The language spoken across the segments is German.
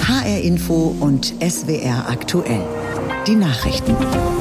HR Info und SWR aktuell. Die Nachrichten.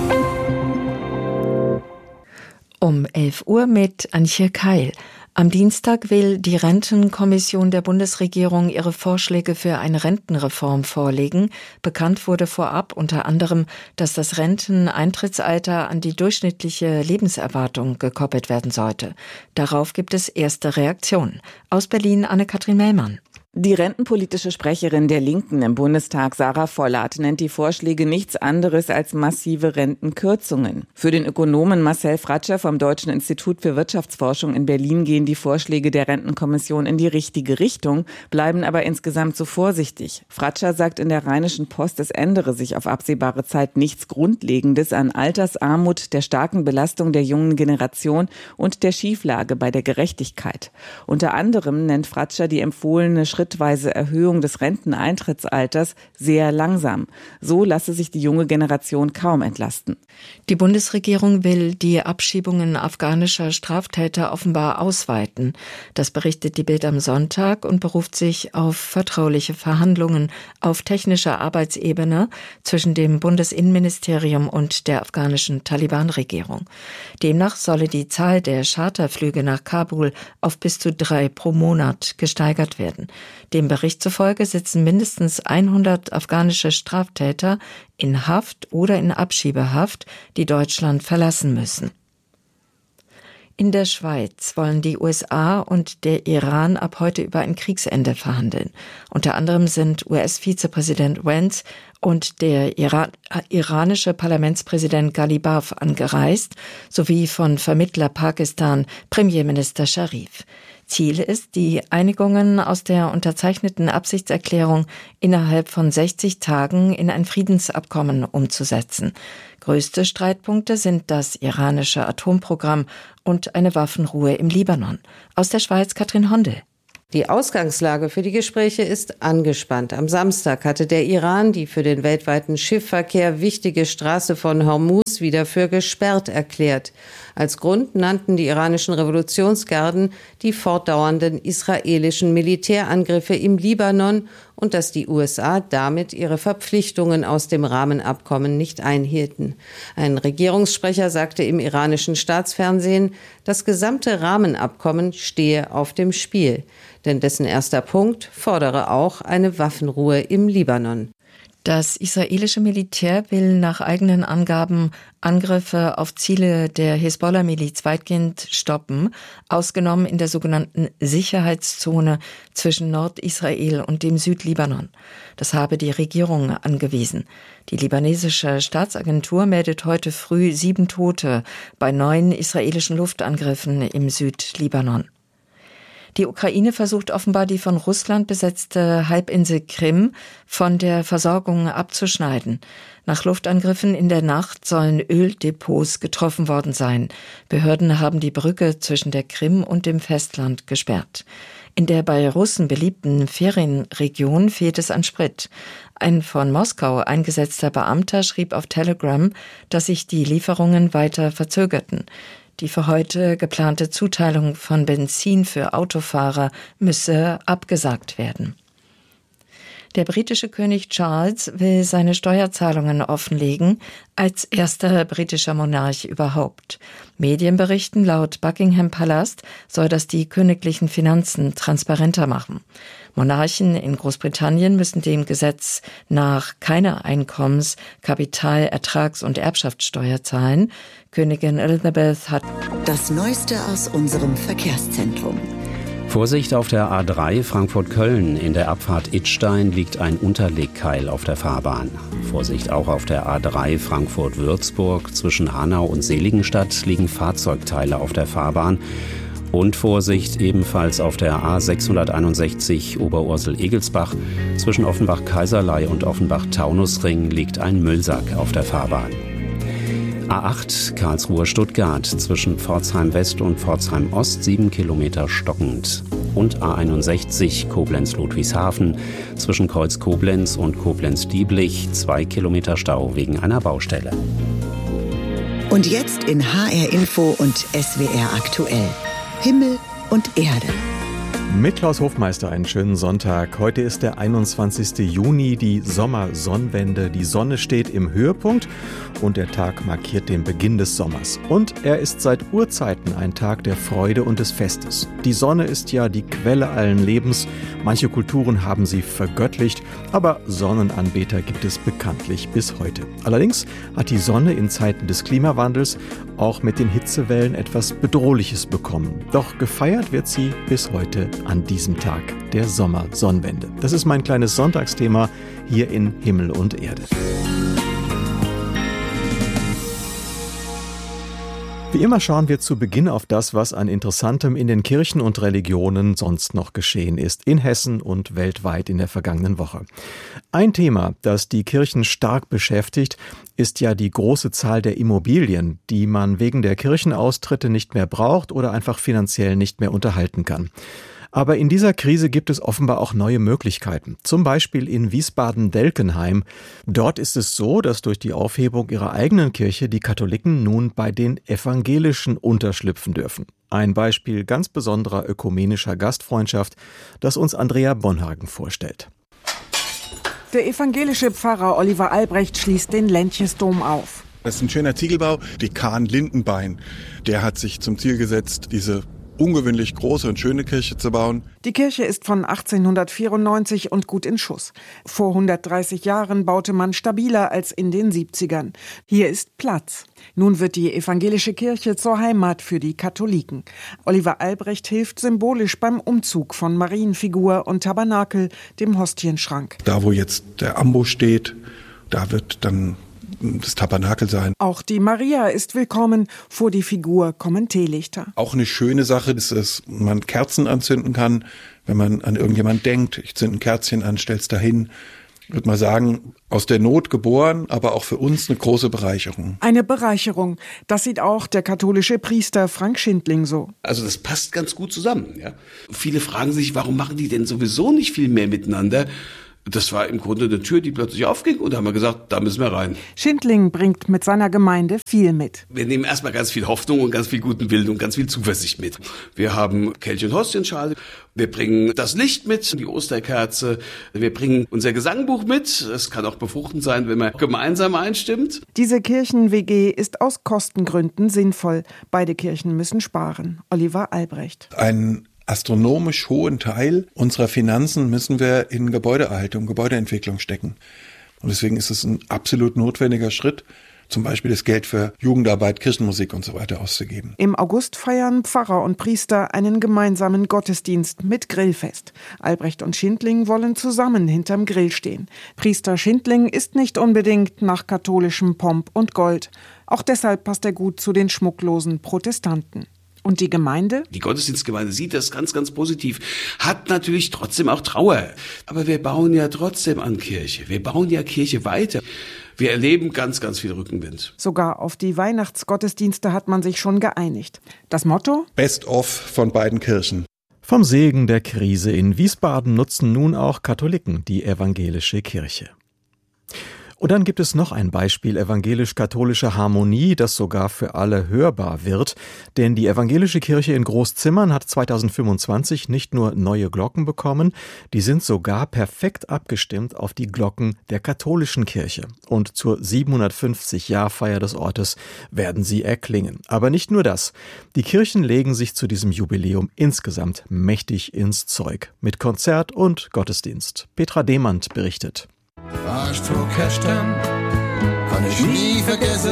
Um 11 Uhr mit Antje Keil. Am Dienstag will die Rentenkommission der Bundesregierung ihre Vorschläge für eine Rentenreform vorlegen. Bekannt wurde vorab unter anderem, dass das Renteneintrittsalter an die durchschnittliche Lebenserwartung gekoppelt werden sollte. Darauf gibt es erste Reaktionen. Aus Berlin Anne-Kathrin Mellmann. Die rentenpolitische Sprecherin der Linken im Bundestag, Sarah Vollert, nennt die Vorschläge nichts anderes als massive Rentenkürzungen. Für den Ökonomen Marcel Fratscher vom Deutschen Institut für Wirtschaftsforschung in Berlin gehen die Vorschläge der Rentenkommission in die richtige Richtung, bleiben aber insgesamt zu vorsichtig. Fratscher sagt in der Rheinischen Post, es ändere sich auf absehbare Zeit nichts Grundlegendes an Altersarmut, der starken Belastung der jungen Generation und der Schieflage bei der Gerechtigkeit. Unter anderem nennt Fratscher die empfohlene schrittweise Erhöhung des Renteneintrittsalters sehr langsam. So lasse sich die junge Generation kaum entlasten. Die Bundesregierung will die Abschiebungen afghanischer Straftäter offenbar ausweiten. Das berichtet die Bild am Sonntag und beruft sich auf vertrauliche Verhandlungen auf technischer Arbeitsebene zwischen dem Bundesinnenministerium und der afghanischen Taliban-Regierung. Demnach solle die Zahl der Charterflüge nach Kabul auf bis zu 3 pro Monat gesteigert werden. Dem Bericht zufolge sitzen mindestens 100 afghanische Straftäter in Haft oder in Abschiebehaft, die Deutschland verlassen müssen. In der Schweiz wollen die USA und der Iran ab heute über ein Kriegsende verhandeln. Unter anderem sind US-Vizepräsident Vance und der iranische Parlamentspräsident Ghalibaf angereist, sowie von Vermittler Pakistan Premierminister Sharif. Ziel ist, die Einigungen aus der unterzeichneten Absichtserklärung innerhalb von 60 Tagen in ein Friedensabkommen umzusetzen. Größte Streitpunkte sind das iranische Atomprogramm und eine Waffenruhe im Libanon. Aus der Schweiz Katrin Hondel. Die Ausgangslage für die Gespräche ist angespannt. Am Samstag hatte der Iran die für den weltweiten Schiffverkehr wichtige Straße von Hormuz wieder für gesperrt erklärt. Als Grund nannten die iranischen Revolutionsgarden die fortdauernden israelischen Militärangriffe im Libanon und dass die USA damit ihre Verpflichtungen aus dem Rahmenabkommen nicht einhielten. Ein Regierungssprecher sagte im iranischen Staatsfernsehen, das gesamte Rahmenabkommen stehe auf dem Spiel. Denn dessen erster Punkt fordere auch eine Waffenruhe im Libanon. Das israelische Militär will nach eigenen Angaben Angriffe auf Ziele der Hisbollah-Miliz weitgehend stoppen, ausgenommen in der sogenannten Sicherheitszone zwischen Nordisrael und dem Südlibanon. Das habe die Regierung angewiesen. Die libanesische Staatsagentur meldet heute früh 7 Tote bei 9 israelischen Luftangriffen im Südlibanon. Die Ukraine versucht offenbar, die von Russland besetzte Halbinsel Krim von der Versorgung abzuschneiden. Nach Luftangriffen in der Nacht sollen Öldepots getroffen worden sein. Behörden haben die Brücke zwischen der Krim und dem Festland gesperrt. In der bei Russen beliebten Ferienregion fehlt es an Sprit. Ein von Moskau eingesetzter Beamter schrieb auf Telegram, dass sich die Lieferungen weiter verzögerten. Die für heute geplante Zuteilung von Benzin für Autofahrer müsse abgesagt werden. Der britische König Charles will seine Steuerzahlungen offenlegen, als erster britischer Monarch überhaupt. Medien berichten, laut Buckingham Palast soll das die königlichen Finanzen transparenter machen. Monarchen in Großbritannien müssen dem Gesetz nach keine Einkommens-, Kapital-, Ertrags- und Erbschaftssteuer zahlen. Königin Elizabeth hat das Neueste aus unserem Verkehrszentrum. Vorsicht auf der A3 Frankfurt-Köln. In der Abfahrt Idstein liegt ein Unterlegkeil auf der Fahrbahn. Vorsicht auch auf der A3 Frankfurt-Würzburg. Zwischen Hanau und Seligenstadt liegen Fahrzeugteile auf der Fahrbahn. Und Vorsicht ebenfalls auf der A661 Oberursel-Egelsbach. Zwischen Offenbach-Kaiserlei und Offenbach-Taunusring liegt ein Müllsack auf der Fahrbahn. A8 Karlsruhe-Stuttgart, zwischen Pforzheim West und Pforzheim Ost 7 Kilometer stockend. Und A61 Koblenz-Ludwigshafen, zwischen Kreuz Koblenz und Koblenz-Dieblich 2 Kilometer Stau wegen einer Baustelle. Und jetzt in HR Info und SWR aktuell. Himmel und Erde. Mit Klaus Hofmeister einen schönen Sonntag. Heute ist der 21. Juni, die Sommersonnenwende. Die Sonne steht im Höhepunkt und der Tag markiert den Beginn des Sommers. Und er ist seit Urzeiten ein Tag der Freude und des Festes. Die Sonne ist ja die Quelle allen Lebens. Manche Kulturen haben sie vergöttlicht, aber Sonnenanbeter gibt es bekanntlich bis heute. Allerdings hat die Sonne in Zeiten des Klimawandels auch mit den Hitzewellen etwas Bedrohliches bekommen. Doch gefeiert wird sie bis heute an diesem Tag der Sommersonnenwende. Das ist mein kleines Sonntagsthema hier in Himmel und Erde. Wie immer schauen wir zu Beginn auf das, was an Interessantem in den Kirchen und Religionen sonst noch geschehen ist, in Hessen und weltweit in der vergangenen Woche. Ein Thema, das die Kirchen stark beschäftigt, ist ja die große Zahl der Immobilien, die man wegen der Kirchenaustritte nicht mehr braucht oder einfach finanziell nicht mehr unterhalten kann. Aber in dieser Krise gibt es offenbar auch neue Möglichkeiten. Zum Beispiel in Wiesbaden-Delkenheim. Dort ist es so, dass durch die Aufhebung ihrer eigenen Kirche die Katholiken nun bei den Evangelischen unterschlüpfen dürfen. Ein Beispiel ganz besonderer ökumenischer Gastfreundschaft, das uns Andrea Bonhagen vorstellt. Der evangelische Pfarrer Oliver Albrecht schließt den Lentjesdom auf. Das ist ein schöner Ziegelbau. Dekan Lindenbein, der hat sich zum Ziel gesetzt, diese ungewöhnlich große und schöne Kirche zu bauen. Die Kirche ist von 1894 und gut in Schuss. Vor 130 Jahren baute man stabiler als in den 70ern. Hier ist Platz. Nun wird die evangelische Kirche zur Heimat für die Katholiken. Oliver Albrecht hilft symbolisch beim Umzug von Marienfigur und Tabernakel, dem Hostienschrank. Da, wo jetzt der Ambo steht, da wird dann das Tabernakel sein. Auch die Maria ist willkommen, vor die Figur kommen Teelichter. Auch eine schöne Sache ist, dass man Kerzen anzünden kann, wenn man an irgendjemand denkt. Ich zünde ein Kerzchen an, stell's dahin. Ich würde mal sagen, aus der Not geboren, aber auch für uns eine große Bereicherung. Eine Bereicherung, das sieht auch der katholische Priester Frank Schindling so. Also das passt ganz gut zusammen. Ja. Viele fragen sich, warum machen die denn sowieso nicht viel mehr miteinander? Das war im Grunde eine Tür, die plötzlich aufging und da haben wir gesagt, da müssen wir rein. Schindling bringt mit seiner Gemeinde viel mit. Wir nehmen erstmal ganz viel Hoffnung und ganz viel guten Willen und ganz viel Zuversicht mit. Wir haben Kelch- und Hostienschale, wir bringen das Licht mit, die Osterkerze, wir bringen unser Gesangbuch mit. Es kann auch befruchtend sein, wenn man gemeinsam einstimmt. Diese Kirchen-WG ist aus Kostengründen sinnvoll. Beide Kirchen müssen sparen. Oliver Albrecht. Ein astronomisch hohen Teil unserer Finanzen müssen wir in Gebäudeerhaltung, Gebäudeentwicklung stecken. Und deswegen ist es ein absolut notwendiger Schritt, zum Beispiel das Geld für Jugendarbeit, Kirchenmusik und so weiter auszugeben. Im August feiern Pfarrer und Priester einen gemeinsamen Gottesdienst mit Grillfest. Albrecht und Schindling wollen zusammen hinterm Grill stehen. Priester Schindling ist nicht unbedingt nach katholischem Pomp und Gold. Auch deshalb passt er gut zu den schmucklosen Protestanten. Und die Gemeinde? Die Gottesdienstgemeinde sieht das ganz, ganz positiv. Hat natürlich trotzdem auch Trauer. Aber wir bauen ja trotzdem an Kirche. Wir bauen ja Kirche weiter. Wir erleben ganz, ganz viel Rückenwind. Sogar auf die Weihnachtsgottesdienste hat man sich schon geeinigt. Das Motto? Best of von beiden Kirchen. Vom Segen der Krise in Wiesbaden nutzen nun auch Katholiken die evangelische Kirche. Und dann gibt es noch ein Beispiel evangelisch-katholischer Harmonie, das sogar für alle hörbar wird. Denn die evangelische Kirche in Großzimmern hat 2025 nicht nur neue Glocken bekommen, die sind sogar perfekt abgestimmt auf die Glocken der katholischen Kirche. Und zur 750-Jahrfeier des Ortes werden sie erklingen. Aber nicht nur das. Die Kirchen legen sich zu diesem Jubiläum insgesamt mächtig ins Zeug. Mit Konzert und Gottesdienst. Petra Demand berichtet. Warst du gestern, kann ich nie vergessen.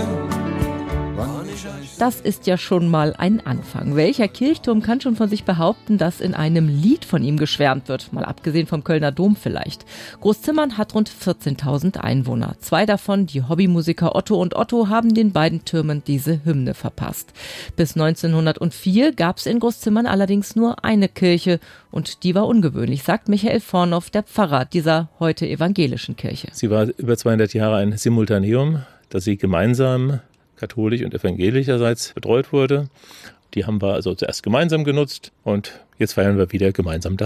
Das ist ja schon mal ein Anfang. Welcher Kirchturm kann schon von sich behaupten, dass in einem Lied von ihm geschwärmt wird? Mal abgesehen vom Kölner Dom vielleicht. Großzimmern hat rund 14.000 Einwohner. 2 davon, die Hobbymusiker Otto und Otto, haben den beiden Türmen diese Hymne verpasst. Bis 1904 gab es in Großzimmern allerdings nur eine Kirche. Und die war ungewöhnlich, sagt Michael Vornow, der Pfarrer dieser heute evangelischen Kirche. Sie war über 200 Jahre ein Simultaneum, das sie gemeinsam katholisch und evangelischerseits betreut wurde. Die haben wir also zuerst gemeinsam genutzt und jetzt feiern wir wieder gemeinsam davor.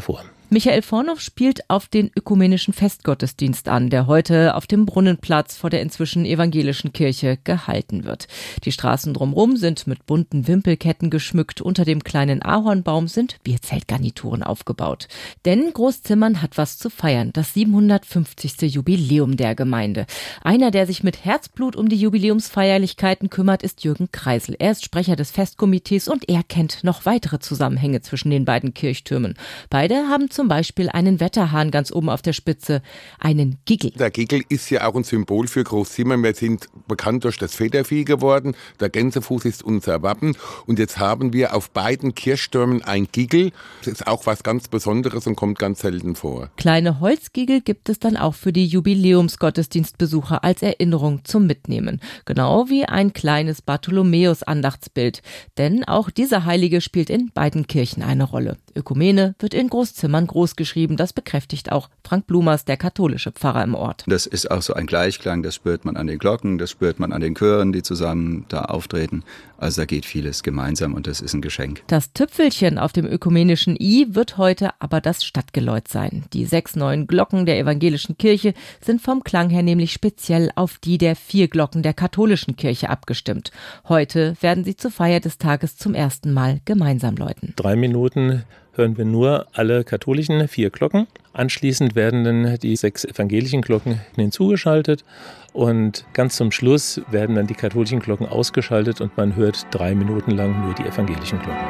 Michael Vornow spielt auf den ökumenischen Festgottesdienst an, der heute auf dem Brunnenplatz vor der inzwischen evangelischen Kirche gehalten wird. Die Straßen drumherum sind mit bunten Wimpelketten geschmückt. Unter dem kleinen Ahornbaum sind Bierzeltgarnituren aufgebaut. Denn Großzimmern hat was zu feiern, das 750. Jubiläum der Gemeinde. Einer, der sich mit Herzblut um die Jubiläumsfeierlichkeiten kümmert, ist Jürgen Kreisel. Er ist Sprecher des Festkomitees und er kennt noch weitere Zusammenhänge zwischen den beiden Kirchtürmen. Beide haben zum Beispiel einen Wetterhahn ganz oben auf der Spitze, einen Giggel. Der Giggel ist ja auch ein Symbol für Großzimmern. Wir sind bekannt durch das Federvieh geworden. Der Gänsefuß ist unser Wappen. Und jetzt haben wir auf beiden Kirchtürmen ein Giggel. Das ist auch was ganz Besonderes und kommt ganz selten vor. Kleine Holzgiggel gibt es dann auch für die Jubiläumsgottesdienstbesucher als Erinnerung zum Mitnehmen. Genau wie ein kleines Bartholomäus-Andachtsbild. Denn auch dieser Heilige spielt in beiden Kirchen eine Rolle. Ökumene wird in Großzimmern großgeschrieben. Das bekräftigt auch Frank Blumers, der katholische Pfarrer im Ort. Das ist auch so ein Gleichklang, das spürt man an den Glocken, das spürt man an den Chören, die zusammen da auftreten. Also da geht vieles gemeinsam und das ist ein Geschenk. Das Tüpfelchen auf dem ökumenischen I wird heute aber das Stadtgeläut sein. Die 6 neuen Glocken der evangelischen Kirche sind vom Klang her nämlich speziell auf die der 4 Glocken der katholischen Kirche abgestimmt. Heute werden sie zur Feier des Tages zum ersten Mal gemeinsam läuten. 3 Minuten hören wir nur alle katholischen 4 Glocken. Anschließend werden dann die 6 evangelischen Glocken hinzugeschaltet und ganz zum Schluss werden dann die katholischen Glocken ausgeschaltet und man hört 3 Minuten lang nur die evangelischen Glocken.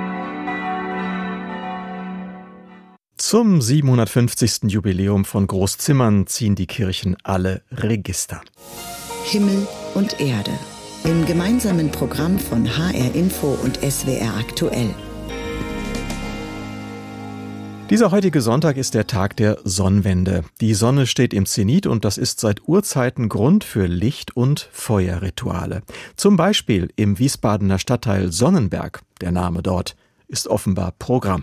Zum 750. Jubiläum von Großzimmern ziehen die Kirchen alle Register. Himmel und Erde. Im gemeinsamen Programm von HR Info und SWR aktuell. Dieser heutige Sonntag ist der Tag der Sonnenwende. Die Sonne steht im Zenit und das ist seit Urzeiten Grund für Licht- und Feuerrituale. Zum Beispiel im Wiesbadener Stadtteil Sonnenberg. Der Name dort ist offenbar Programm.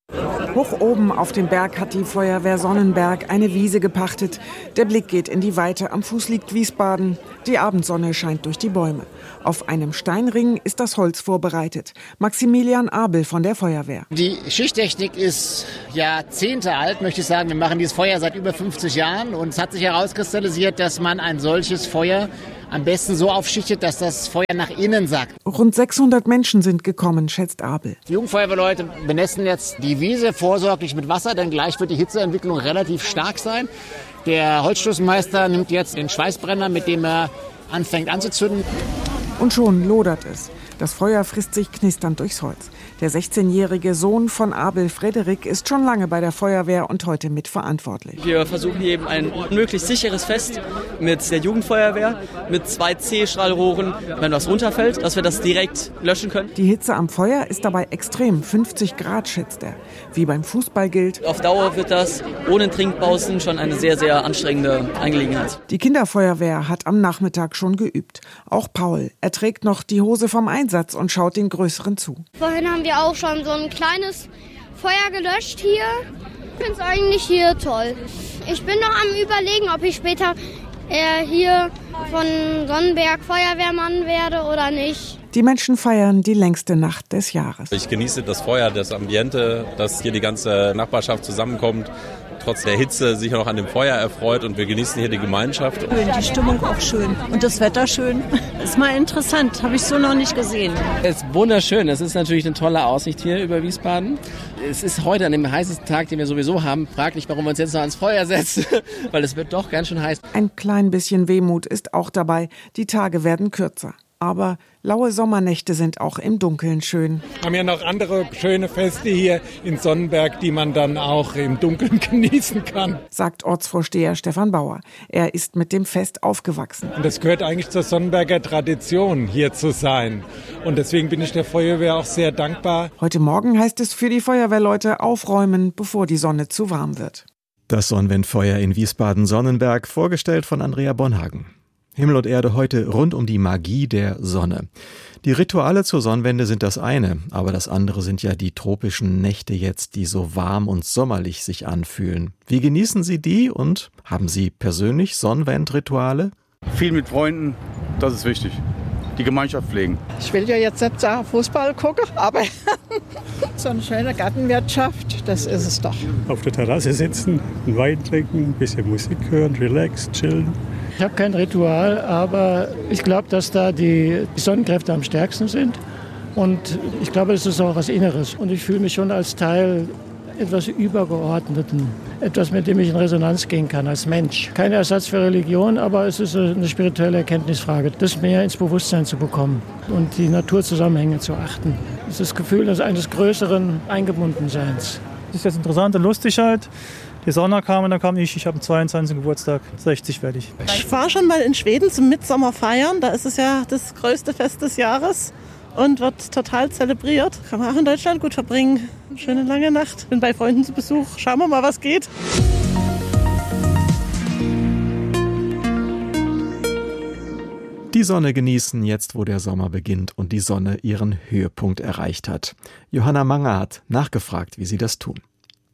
Hoch oben auf dem Berg hat die Feuerwehr Sonnenberg eine Wiese gepachtet. Der Blick geht in die Weite. Am Fuß liegt Wiesbaden. Die Abendsonne scheint durch die Bäume. Auf einem Steinring ist das Holz vorbereitet. Maximilian Abel von der Feuerwehr. Die Schichttechnik ist Jahrzehnte alt, möchte ich sagen. Wir machen dieses Feuer seit über 50 Jahren und es hat sich herauskristallisiert, dass man ein solches Feuer am besten so aufschichtet, dass das Feuer nach innen sackt. Rund 600 Menschen sind gekommen, schätzt Abel. Die Jugendfeuerwehrleute benässen jetzt die Wiese vorsorglich mit Wasser, denn gleich wird die Hitzeentwicklung relativ stark sein. Der Holzstoßmeister nimmt jetzt den Schweißbrenner, mit dem er anfängt anzuzünden. Und schon lodert es. Das Feuer frisst sich knisternd durchs Holz. Der 16-jährige Sohn von Abel, Frederik, ist schon lange bei der Feuerwehr und heute mitverantwortlich. Wir versuchen eben ein möglichst sicheres Fest mit der Jugendfeuerwehr, mit 2 C-Strahlrohren, wenn was runterfällt, dass wir das direkt löschen können. Die Hitze am Feuer ist dabei extrem, 50 Grad schätzt er. Wie beim Fußball gilt: Auf Dauer wird das ohne Trinkpausen schon eine sehr, sehr anstrengende Angelegenheit. Die Kinderfeuerwehr hat am Nachmittag schon geübt. Auch Paul, er trägt noch die Hose vom Einsatz und schaut den Größeren zu. Vorhin haben wir auch schon so ein kleines Feuer gelöscht hier. Ich finde es eigentlich hier toll. Ich bin noch am Überlegen, ob ich später hier von Sonnenberg Feuerwehrmann werde oder nicht. Die Menschen feiern die längste Nacht des Jahres. Ich genieße das Feuer, das Ambiente, dass hier die ganze Nachbarschaft zusammenkommt, trotz der Hitze sich noch an dem Feuer erfreut und wir genießen hier die Gemeinschaft. Die Stimmung auch schön und das Wetter schön. Ist mal interessant, habe ich so noch nicht gesehen. Es ist wunderschön, es ist natürlich eine tolle Aussicht hier über Wiesbaden. Es ist heute an dem heißesten Tag, den wir sowieso haben, fraglich, warum wir uns jetzt noch ans Feuer setzen, weil es wird doch ganz schön heiß. Ein klein bisschen Wehmut ist auch dabei, die Tage werden kürzer. Aber laue Sommernächte sind auch im Dunkeln schön. Wir haben ja noch andere schöne Feste hier in Sonnenberg, die man dann auch im Dunkeln genießen kann, sagt Ortsvorsteher Stefan Bauer. Er ist mit dem Fest aufgewachsen. Und das gehört eigentlich zur Sonnenberger Tradition, hier zu sein. Und deswegen bin ich der Feuerwehr auch sehr dankbar. Heute Morgen heißt es für die Feuerwehrleute aufräumen, bevor die Sonne zu warm wird. Das Sonnenwendfeuer in Wiesbaden-Sonnenberg, vorgestellt von Andrea Bonhagen. Himmel und Erde heute rund um die Magie der Sonne. Die Rituale zur Sonnenwende sind das eine, aber das andere sind ja die tropischen Nächte jetzt, die so warm und sommerlich sich anfühlen. Wie genießen Sie die und haben Sie persönlich Sonnenwendrituale? Viel mit Freunden, das ist wichtig. die Gemeinschaft pflegen. Ich will ja jetzt nicht sagen Fußball gucken, aber so eine schöne Gartenwirtschaft, das ist es doch. Auf der Terrasse sitzen, einen Wein trinken, ein bisschen Musik hören, relaxed, chillen. Ich habe kein Ritual, aber ich glaube, dass da die Sonnenkräfte am stärksten sind. Und ich glaube, es ist auch was Inneres. Und ich fühle mich schon als Teil etwas Übergeordneten. Etwas, mit dem ich in Resonanz gehen kann als Mensch. Kein Ersatz für Religion, aber es ist eine spirituelle Erkenntnisfrage, das mehr ins Bewusstsein zu bekommen und die Naturzusammenhänge zu achten. Das ist das Gefühl eines größeren Eingebundenseins. Das ist jetzt interessant und lustig halt. Die Sonne kam und dann kam ich habe am 22. Geburtstag, 60 werde ich. Ich war schon mal in Schweden zum Mitsommer feiern, da ist es ja das größte Fest des Jahres. Und wird total zelebriert. Kann man auch in Deutschland gut verbringen. Schöne lange Nacht. Bin bei Freunden zu Besuch. Schauen wir mal, was geht. Die Sonne genießen jetzt, wo der Sommer beginnt und die Sonne ihren Höhepunkt erreicht hat. Johanna Manger hat nachgefragt, wie sie das tun.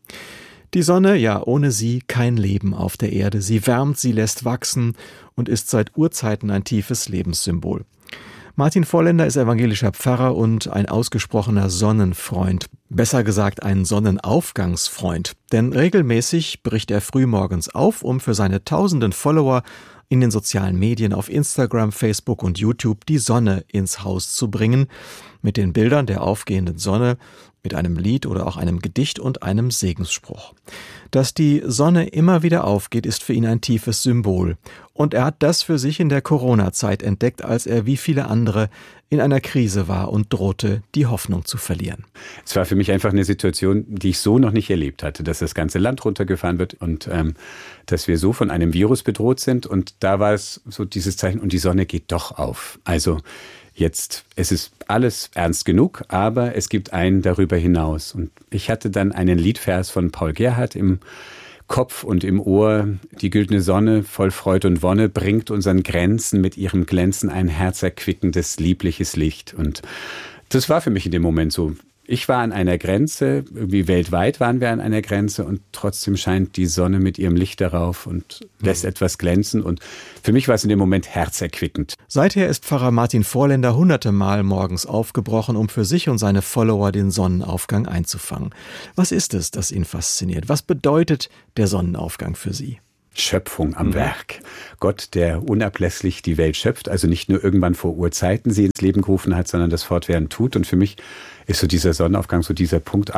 Die Sonne, ja, ohne sie kein Leben auf der Erde. Sie wärmt, sie lässt wachsen und ist seit Urzeiten ein tiefes Lebenssymbol. Martin Vorländer ist evangelischer Pfarrer und ein ausgesprochener Sonnenfreund. Besser gesagt ein Sonnenaufgangsfreund. Denn regelmäßig bricht er frühmorgens auf, um für seine tausenden Follower in den sozialen Medien auf Instagram, Facebook und YouTube die Sonne ins Haus zu bringen. Mit den Bildern der aufgehenden Sonne, mit einem Lied oder auch einem Gedicht und einem Segensspruch. Dass die Sonne immer wieder aufgeht, ist für ihn ein tiefes Symbol. Und er hat das für sich in der Corona-Zeit entdeckt, als er wie viele andere in einer Krise war und drohte, die Hoffnung zu verlieren. Es war für mich einfach eine Situation, die ich so noch nicht erlebt hatte, dass das ganze Land runtergefahren wird und dass wir so von einem Virus bedroht sind. Und da war es so dieses Zeichen, und die Sonne geht doch auf. Also jetzt, es ist alles ernst genug, aber es gibt einen darüber hinaus. Und ich hatte dann einen Liedvers von Paul Gerhardt im Kopf und im Ohr. Die güldene Sonne voll Freude und Wonne bringt unseren Grenzen mit ihrem Glänzen ein herzerquickendes, liebliches Licht. Und das war für mich in dem Moment so. Ich war an einer Grenze, irgendwie weltweit waren wir an einer Grenze und trotzdem scheint die Sonne mit ihrem Licht darauf und lässt etwas glänzen und für mich war es in dem Moment herzerquickend. Seither ist Pfarrer Martin Vorländer hunderte Mal morgens aufgebrochen, um für sich und seine Follower den Sonnenaufgang einzufangen. Was ist es, das ihn fasziniert? Was bedeutet der Sonnenaufgang für Sie? Schöpfung am Werk. Gott, der unablässlich die Welt schöpft, also nicht nur irgendwann vor Urzeiten sie ins Leben gerufen hat, sondern das fortwährend tut. Und für mich ist so dieser Sonnenaufgang, so dieser Punkt,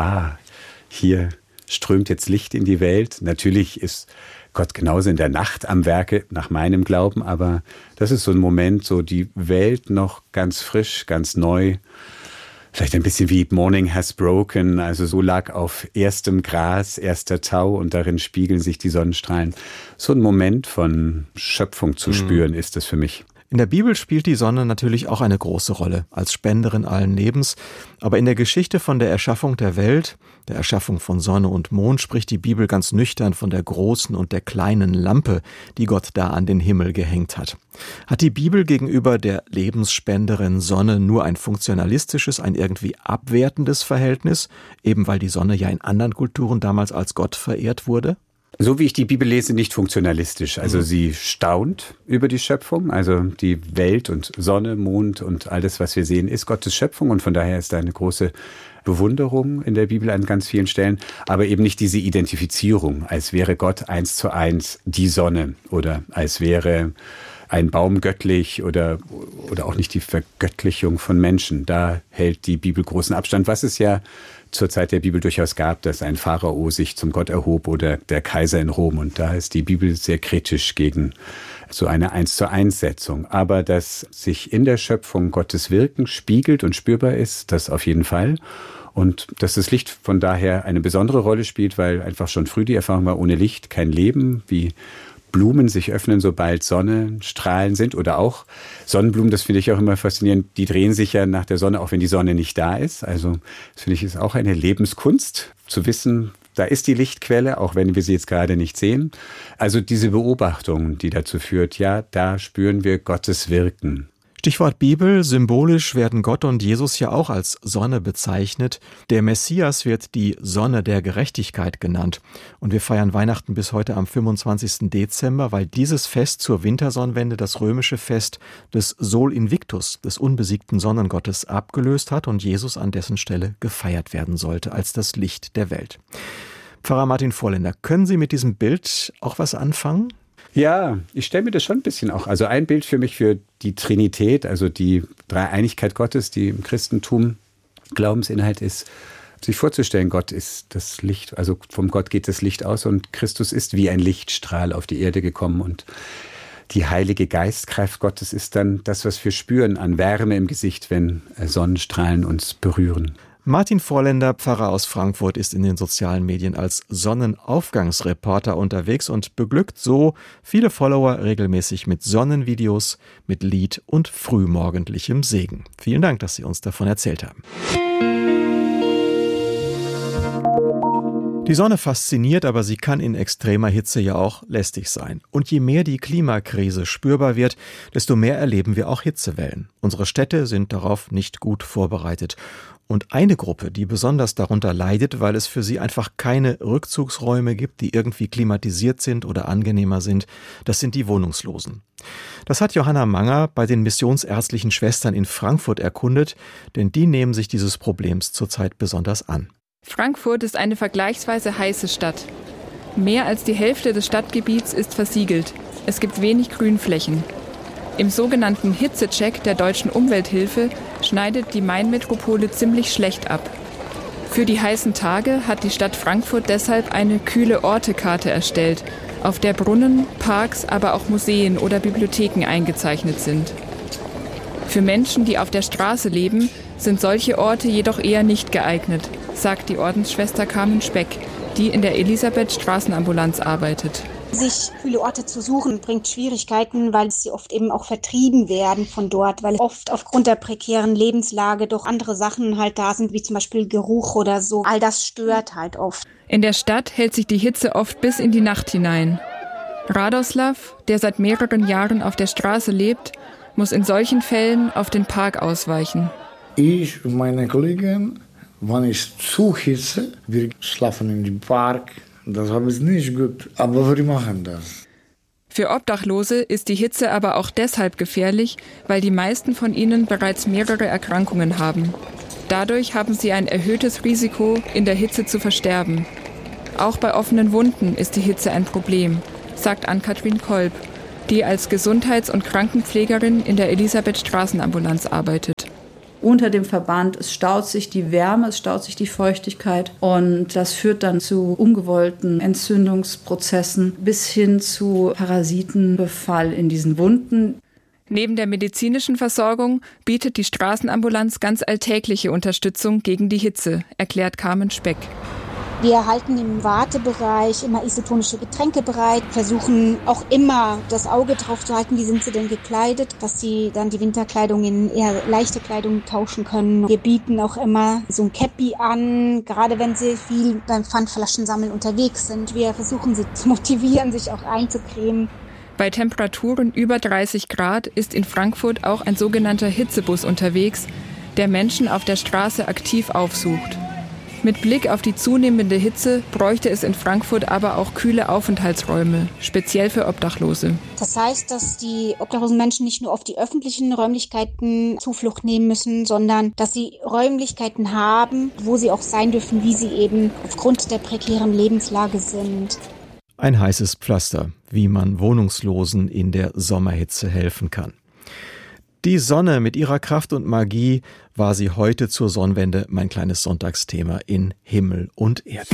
hier strömt jetzt Licht in die Welt. Natürlich ist Gott genauso in der Nacht am Werke, nach meinem Glauben, aber das ist so ein Moment, so die Welt noch ganz frisch, ganz neu. Vielleicht ein bisschen wie Morning Has Broken, also so lag auf erstem Gras, erster Tau und darin spiegeln sich die Sonnenstrahlen. So ein Moment von Schöpfung zu spüren ist es für mich. In der Bibel spielt die Sonne natürlich auch eine große Rolle, als Spenderin allen Lebens. Aber in der Geschichte von der Erschaffung der Welt, der Erschaffung von Sonne und Mond, spricht die Bibel ganz nüchtern von der großen und der kleinen Lampe, die Gott da an den Himmel gehängt hat. Hat die Bibel gegenüber der Lebensspenderin Sonne nur ein funktionalistisches, ein irgendwie abwertendes Verhältnis, eben weil die Sonne ja in anderen Kulturen damals als Gott verehrt wurde? So wie ich die Bibel lese, nicht funktionalistisch. Also sie staunt über die Schöpfung. Also die Welt und Sonne, Mond und alles, was wir sehen, ist Gottes Schöpfung. Und von daher ist da eine große Bewunderung in der Bibel an ganz vielen Stellen. Aber eben nicht diese Identifizierung, als wäre Gott 1:1 die Sonne oder als wäre ein Baum göttlich oder auch nicht die Vergöttlichung von Menschen. Da hält die Bibel großen Abstand, was es ja zur Zeit der Bibel durchaus gab, dass ein Pharao sich zum Gott erhob oder der Kaiser in Rom. Und da ist die Bibel sehr kritisch gegen so eine 1:1-Setzung. Aber dass sich in der Schöpfung Gottes Wirken spiegelt und spürbar ist, das auf jeden Fall. Und dass das Licht von daher eine besondere Rolle spielt, weil einfach schon früh die Erfahrung war, ohne Licht kein Leben, wie Blumen sich öffnen, sobald Sonnenstrahlen sind oder auch Sonnenblumen, das finde ich auch immer faszinierend, die drehen sich ja nach der Sonne, auch wenn die Sonne nicht da ist. Also das finde ich ist auch eine Lebenskunst, zu wissen, da ist die Lichtquelle, auch wenn wir sie jetzt gerade nicht sehen. Also diese Beobachtung, die dazu führt, ja, da spüren wir Gottes Wirken. Stichwort Bibel, symbolisch werden Gott und Jesus ja auch als Sonne bezeichnet. Der Messias wird die Sonne der Gerechtigkeit genannt. Und wir feiern Weihnachten bis heute am 25. Dezember, weil dieses Fest zur Wintersonnenwende das römische Fest des Sol Invictus, des unbesiegten Sonnengottes, abgelöst hat und Jesus an dessen Stelle gefeiert werden sollte als das Licht der Welt. Pfarrer Martin Vorländer, können Sie mit diesem Bild auch was anfangen? Ja, ich stelle mir das schon ein bisschen auch. Also ein Bild für mich für die Trinität, also die Dreieinigkeit Gottes, die im Christentum Glaubensinhalt ist, sich vorzustellen, Gott ist das Licht, also vom Gott geht das Licht aus und Christus ist wie ein Lichtstrahl auf die Erde gekommen und die Heilige Geistkraft Gottes ist dann das, was wir spüren an Wärme im Gesicht, wenn Sonnenstrahlen uns berühren. Martin Vorländer, Pfarrer aus Frankfurt, ist in den sozialen Medien als Sonnenaufgangsreporter unterwegs und beglückt so viele Follower regelmäßig mit Sonnenvideos, mit Lied und frühmorgendlichem Segen. Vielen Dank, dass Sie uns davon erzählt haben. Die Sonne fasziniert, aber sie kann in extremer Hitze ja auch lästig sein. Und je mehr die Klimakrise spürbar wird, desto mehr erleben wir auch Hitzewellen. Unsere Städte sind darauf nicht gut vorbereitet. Und eine Gruppe, die besonders darunter leidet, weil es für sie einfach keine Rückzugsräume gibt, die irgendwie klimatisiert sind oder angenehmer sind, das sind die Wohnungslosen. Das hat Johanna Manger bei den Missionsärztlichen Schwestern in Frankfurt erkundet, denn die nehmen sich dieses Problems zurzeit besonders an. Frankfurt ist eine vergleichsweise heiße Stadt. Mehr als die Hälfte des Stadtgebiets ist versiegelt. Es gibt wenig Grünflächen. Im sogenannten Hitzecheck der Deutschen Umwelthilfe schneidet die Mainmetropole ziemlich schlecht ab. Für die heißen Tage hat die Stadt Frankfurt deshalb eine Kühle-Orte-Karte erstellt, auf der Brunnen, Parks, aber auch Museen oder Bibliotheken eingezeichnet sind. Für Menschen, die auf der Straße leben, sind solche Orte jedoch eher nicht geeignet, sagt die Ordensschwester Carmen Speck, die in der Elisabeth-Straßenambulanz arbeitet. Sich kühle Orte zu suchen, bringt Schwierigkeiten, weil sie oft eben auch vertrieben werden von dort, weil oft aufgrund der prekären Lebenslage doch andere Sachen halt da sind, wie zum Beispiel Geruch oder so. All das stört halt oft. In der Stadt hält sich die Hitze oft bis in die Nacht hinein. Radoslav, der seit mehreren Jahren auf der Straße lebt, muss in solchen Fällen auf den Park ausweichen. Ich und meine Kollegen, wenn ich zu hitze, wir schlafen in dem Park. Das habe ich nicht gut, aber wir machen das. Für Obdachlose ist die Hitze aber auch deshalb gefährlich, weil die meisten von ihnen bereits mehrere Erkrankungen haben. Dadurch haben sie ein erhöhtes Risiko, in der Hitze zu versterben. Auch bei offenen Wunden ist die Hitze ein Problem, sagt Ann-Kathrin Kolb, die als Gesundheits- und Krankenpflegerin in der Elisabeth-Straßenambulanz arbeitet. Unter dem Verband, es staut sich die Wärme, es staut sich die Feuchtigkeit und das führt dann zu ungewollten Entzündungsprozessen bis hin zu Parasitenbefall in diesen Wunden. Neben der medizinischen Versorgung bietet die Straßenambulanz ganz alltägliche Unterstützung gegen die Hitze, erklärt Carmen Speck. Wir halten im Wartebereich immer isotonische Getränke bereit, versuchen auch immer das Auge drauf zu halten, wie sind sie denn gekleidet, dass sie dann die Winterkleidung in eher leichte Kleidung tauschen können. Wir bieten auch immer so ein Käppi an, gerade wenn sie viel beim Pfandflaschensammeln unterwegs sind. Wir versuchen sie zu motivieren, sich auch einzucremen. Bei Temperaturen über 30 Grad ist in Frankfurt auch ein sogenannter Hitzebus unterwegs, der Menschen auf der Straße aktiv aufsucht. Mit Blick auf die zunehmende Hitze bräuchte es in Frankfurt aber auch kühle Aufenthaltsräume, speziell für Obdachlose. Das heißt, dass die obdachlosen Menschen nicht nur auf die öffentlichen Räumlichkeiten Zuflucht nehmen müssen, sondern dass sie Räumlichkeiten haben, wo sie auch sein dürfen, wie sie eben aufgrund der prekären Lebenslage sind. Ein heißes Pflaster, wie man Wohnungslosen in der Sommerhitze helfen kann. Die Sonne mit ihrer Kraft und Magie war sie heute zur Sonnenwende mein kleines Sonntagsthema in Himmel und Erde.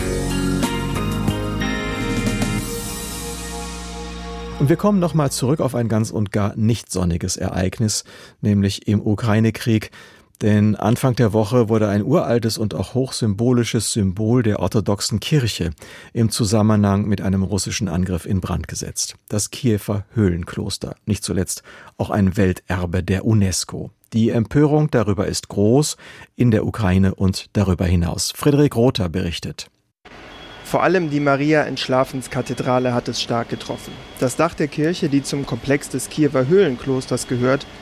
Und wir kommen nochmal zurück auf ein ganz und gar nicht sonniges Ereignis, nämlich im Ukraine-Krieg. Denn Anfang der Woche wurde ein uraltes und auch hochsymbolisches Symbol der orthodoxen Kirche im Zusammenhang mit einem russischen Angriff in Brand gesetzt. Das Kiewer Höhlenkloster, nicht zuletzt auch ein Welterbe der UNESCO. Die Empörung darüber ist groß in der Ukraine und darüber hinaus. Friederik Rother berichtet. Vor allem die Maria-Entschlafenskathedrale hat es stark getroffen. Das Dach der Kirche, die zum Komplex des Kiewer Höhlenklosters gehört,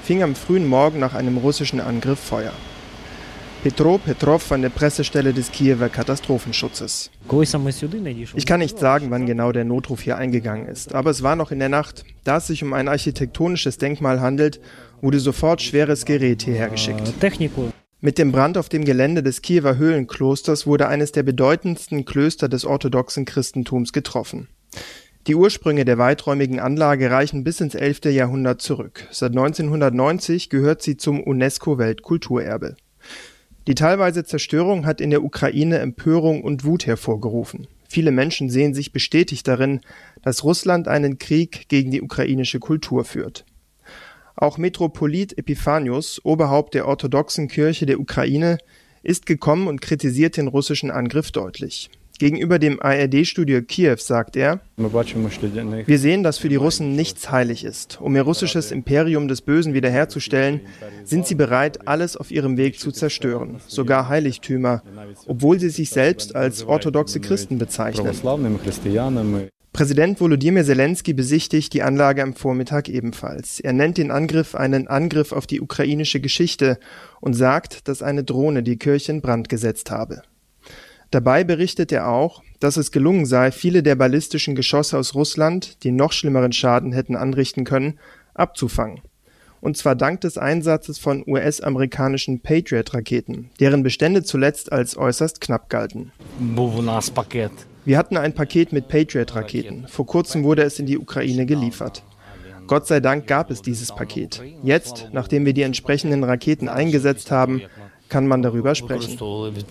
fing am frühen Morgen nach einem russischen Angriff Feuer. Petro Petrov von der Pressestelle des Kiewer Katastrophenschutzes. Ich kann nicht sagen, wann genau der Notruf hier eingegangen ist, aber es war noch in der Nacht. Da es sich um ein architektonisches Denkmal handelt, wurde sofort schweres Gerät hierher geschickt. Mit dem Brand auf dem Gelände des Kiewer Höhlenklosters wurde eines der bedeutendsten Klöster des orthodoxen Christentums getroffen. Die Ursprünge der weiträumigen Anlage reichen bis ins 11. Jahrhundert zurück. Seit 1990 gehört sie zum UNESCO-Weltkulturerbe. Die teilweise Zerstörung hat in der Ukraine Empörung und Wut hervorgerufen. Viele Menschen sehen sich bestätigt darin, dass Russland einen Krieg gegen die ukrainische Kultur führt. Auch Metropolit Epiphanius, Oberhaupt der orthodoxen Kirche der Ukraine, ist gekommen und kritisiert den russischen Angriff deutlich. Gegenüber dem ARD-Studio Kiew sagt er: Wir sehen, dass für die Russen nichts heilig ist. Um ihr russisches Imperium des Bösen wiederherzustellen, sind sie bereit, alles auf ihrem Weg zu zerstören, sogar Heiligtümer, obwohl sie sich selbst als orthodoxe Christen bezeichnen. Präsident Volodymyr Zelensky besichtigt die Anlage am Vormittag ebenfalls. Er nennt den Angriff einen Angriff auf die ukrainische Geschichte und sagt, dass eine Drohne die Kirche in Brand gesetzt habe. Dabei berichtet er auch, dass es gelungen sei, viele der ballistischen Geschosse aus Russland, die noch schlimmeren Schaden hätten anrichten können, abzufangen. Und zwar dank des Einsatzes von US-amerikanischen Patriot-Raketen, deren Bestände zuletzt als äußerst knapp galten. Wir hatten ein Paket mit Patriot-Raketen. Vor kurzem wurde es in die Ukraine geliefert. Gott sei Dank gab es dieses Paket. Jetzt, nachdem wir die entsprechenden Raketen eingesetzt haben, kann man darüber sprechen.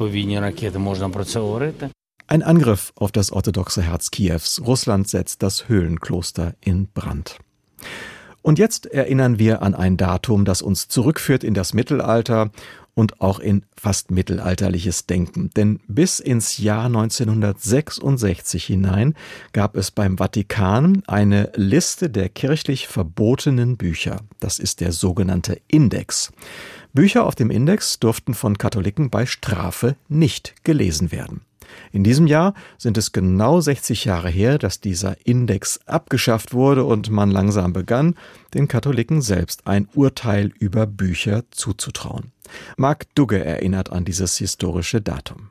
Ein Angriff auf das orthodoxe Herz Kiews. Russland setzt das Höhlenkloster in Brand. Und jetzt erinnern wir an ein Datum, das uns zurückführt in das Mittelalter und auch in fast mittelalterliches Denken. Denn bis ins Jahr 1966 hinein gab es beim Vatikan eine Liste der kirchlich verbotenen Bücher. Das ist der sogenannte Index. Bücher auf dem Index durften von Katholiken bei Strafe nicht gelesen werden. In diesem Jahr sind es genau 60 Jahre her, dass dieser Index abgeschafft wurde und man langsam begann, den Katholiken selbst ein Urteil über Bücher zuzutrauen. Marc Dugge erinnert an dieses historische Datum.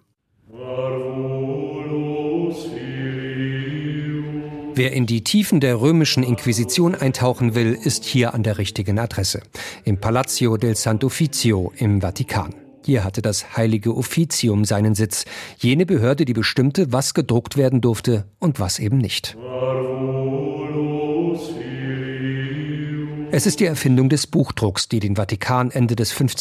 Wer in die Tiefen der römischen Inquisition eintauchen will, ist hier an der richtigen Adresse. Im Palazzo del Sant'Uffizio im Vatikan. Hier hatte das Heilige Offizium seinen Sitz. Jene Behörde, die bestimmte, was gedruckt werden durfte und was eben nicht. Es ist die Erfindung des Buchdrucks, die den Vatikan Ende des 15.